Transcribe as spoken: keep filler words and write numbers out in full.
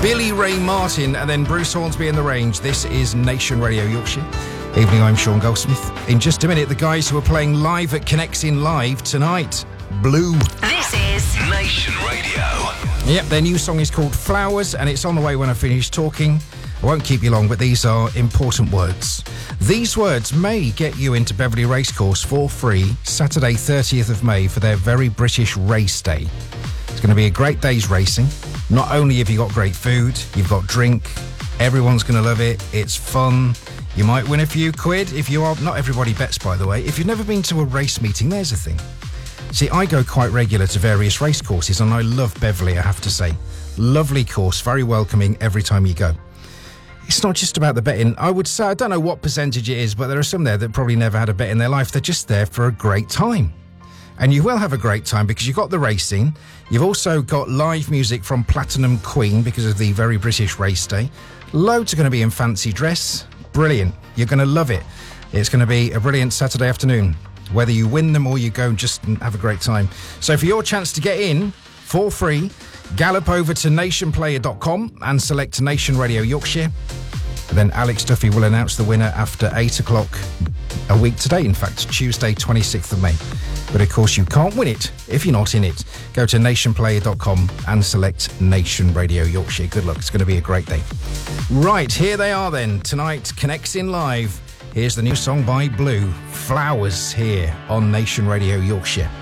Billy Ray Martin and then Bruce Hornsby in the Range. This is Nation Radio Yorkshire. Evening, I'm Sean Goldsmith. In just a minute, the guys who are playing live at Connects In Live tonight, Blue. This is Nation Radio. Yep, their new song is called Flowers, and it's on the way when I finish talking. I won't keep you long, but these are important words. These words may get you into Beverley Racecourse for free Saturday, thirtieth of May for their very British race day. It's going to be a great day's racing. Not only have you got great food, you've got drink, everyone's going to love it, it's fun. You might win a few quid if you are. Not everybody bets, by the way. If you've never been to a race meeting, there's a thing. See, I go quite regular to various race courses, and I love Beverley, I have to say. Lovely course, very welcoming every time you go. It's not just about the betting. I would say, I don't know what percentage it is, but there are some there that probably never had a bet in their life. They're just there for a great time. And you will have a great time because you've got the racing. You've also got live music from Platinum Queen because of the very British race day. Loads are going to be in fancy dress. Brilliant. You're going to love it. It's going to be a brilliant Saturday afternoon, whether you win them or you go and just have a great time. So for your chance to get in for free, gallop over to nation player dot com and select Nation Radio Yorkshire. And then Alex Duffy will announce the winner after eight o'clock a week today, in fact, Tuesday, twenty-sixth of May. But of course, you can't win it if you're not in it. Go to nation player dot com and select Nation Radio Yorkshire. Good luck. It's going to be a great day. Right, here they are then. Tonight, Connects In Live. Here's the new song by Blue, Flowers, here on Nation Radio Yorkshire.